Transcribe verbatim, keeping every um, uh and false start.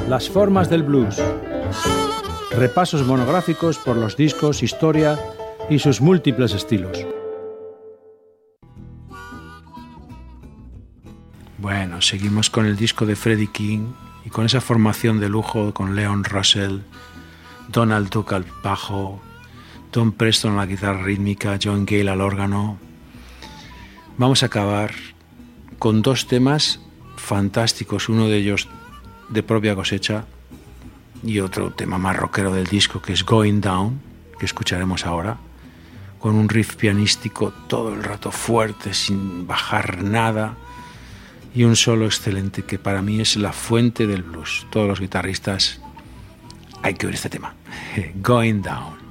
Las formas del blues. Repasos monográficos por los discos, historia y sus múltiples estilos. Bueno, seguimos con el disco de Freddie King y con esa formación de lujo con Leon Russell, Donald Duck al bajo, Tom Preston a la guitarra rítmica, John Gale al órgano. Vamos a acabar con dos temas fantásticos, uno de ellos de propia cosecha y otro tema más rockero del disco, que es Going Down, que escucharemos ahora, con un riff pianístico todo el rato fuerte, sin bajar nada, y un solo excelente que para mí es la fuente del blues. Todos los guitarristas hay que oír este tema. Going Down.